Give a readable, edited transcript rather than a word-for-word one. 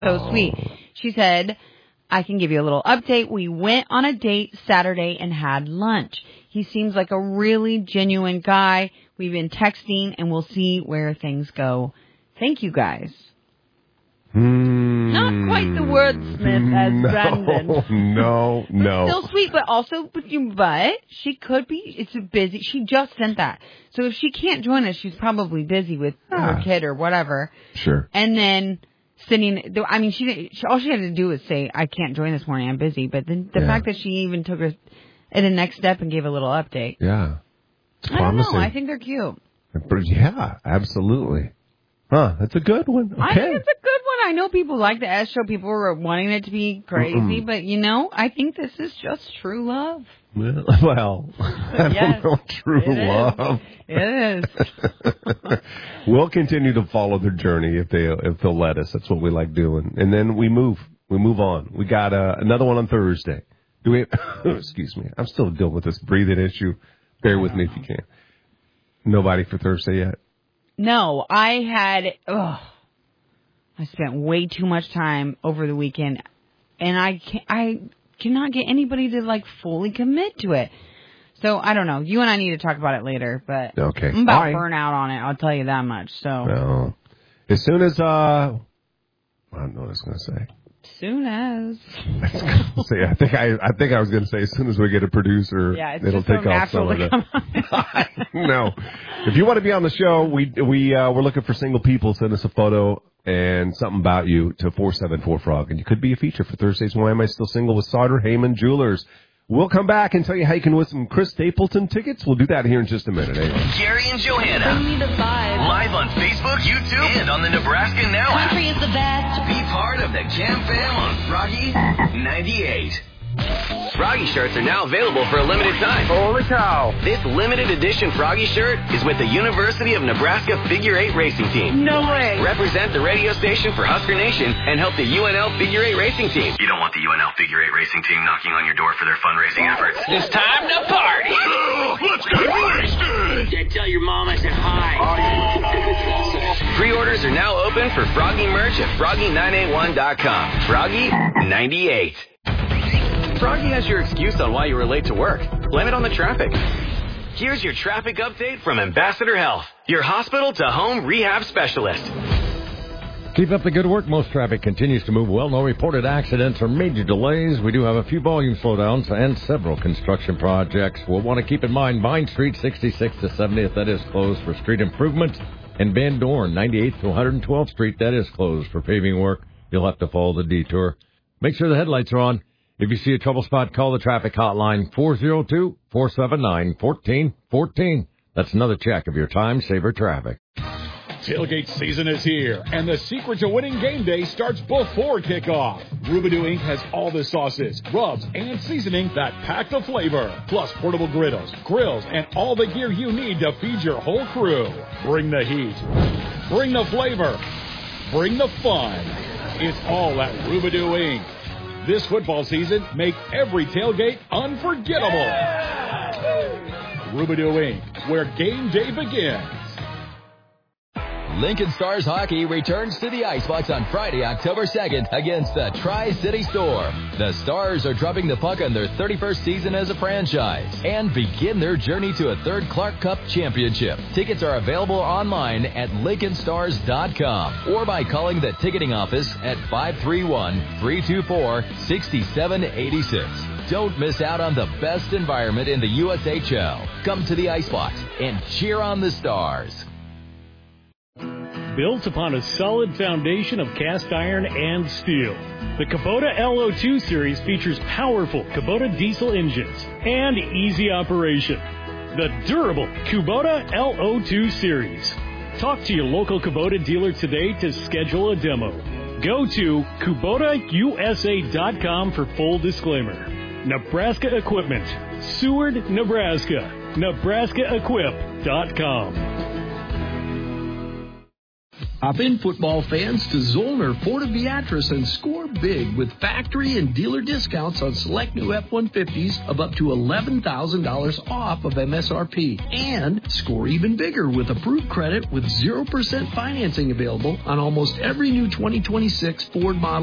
So sweet. She said, I can give you a little update. We went on a date Saturday and had lunch. He seems like a really genuine guy. We've been texting, and we'll see where things go. Thank you, guys. Not quite the wordsmith as Brandon. No. Still sweet, but also, but she could be, it's busy. She just sent that. So if she can't join us, she's probably busy with her kid or whatever. Sure. And then sitting, I mean, all she had to do was say, I can't join this morning, I'm busy. But then the fact that she even took her at the next step and gave a little update. Yeah. I don't know. I think they're cute. Yeah, absolutely. Huh, that's a good one. Okay. I think it's a good one. I know people like the S show. People were wanting it to be crazy. But, I think this is just true love. Well, I don't know true love. It is. We'll continue to follow their journey if they'll let us. That's what we like doing. And then we move on. We got another one on Thursday. Do we? Excuse me. I'm still dealing with this breathing issue. Bear with me if you can. Nobody for Thursday yet? No, I spent way too much time over the weekend, and I cannot get anybody to fully commit to it. So I don't know. You and I need to talk about it later, but okay. I'm about burnout on it. I'll tell you that much. So well, as soon as I don't know what I was going to say. Soon as. I think I was going to say as soon as we get a producer, it'll take off some of it. No. If you want to be on the show, we're looking for single people. Send us a photo and something about you to 474-FROG. And you could be a feature for Thursday's Why Am I Still Single with Sauter Heyman Jewelers. We'll come back and tell you how you can win some Chris Stapleton tickets. We'll do that here in just a minute. Gary and Johanna. Bring me the vibe. Live on Facebook, YouTube, and on the Nebraska Now app. Country is the best. Be part of the Jam Fam on Froggy 98. Froggy shirts are now available for a limited time. Holy cow. This limited edition Froggy shirt is with the University of Nebraska Figure 8 Racing Team. No way. Represent the radio station for Husker Nation and help the UNL Figure 8 Racing Team. You don't want the UNL Figure 8 Racing Team knocking on your door for their fundraising efforts. It's time to party. Let's get wasted. Tell your mom I said hi. Pre-orders are now open for Froggy merch at Froggy981.com. Froggy 98. Froggy has your excuse on why you were late to work. Blame it on the traffic. Here's your traffic update from Ambassador Health, your hospital-to-home rehab specialist. Keep up the good work. Most traffic continues to move well. No reported accidents or major delays. We do have a few volume slowdowns and several construction projects. We'll want to keep in mind Vine Street 66 to 70th, that is closed for street improvement. And Van Dorn 98th to 112th Street, that is closed for paving work. You'll have to follow the detour. Make sure the headlights are on. If you see a trouble spot, call the traffic hotline 402-479-1414. That's another check of your time-saver traffic. Tailgate season is here, and the secret to winning game day starts before kickoff. Rubidoo Inc. has all the sauces, rubs, and seasoning that pack the flavor, plus portable griddles, grills, and all the gear you need to feed your whole crew. Bring the heat. Bring the flavor. Bring the fun. It's all at Rubidoo Inc. This football season, make every tailgate unforgettable. Rubidoo Inc., where game day begins. Lincoln Stars Hockey returns to the Icebox on Friday, October 2nd against the Tri-City Storm. The Stars are dropping the puck on their 31st season as a franchise and begin their journey to a third Clark Cup championship. Tickets are available online at LincolnStars.com or by calling the ticketing office at 531-324-6786. Don't miss out on the best environment in the USHL. Come to the Icebox and cheer on the Stars. Built upon a solid foundation of cast iron and steel, the Kubota LO2 series features powerful Kubota diesel engines and easy operation. The durable Kubota LO2 series. Talk to your local Kubota dealer today to schedule a demo. Go to KubotaUSA.com for full disclaimer. Nebraska Equipment, Seward, Nebraska. NebraskaEquip.com. Hop in, football fans, to Zollner Ford of Beatrice and score big with factory and dealer discounts on select new F-150s of up to $11,000 off of MSRP. And score even bigger with approved credit with 0% financing available on almost every new 2026 Ford model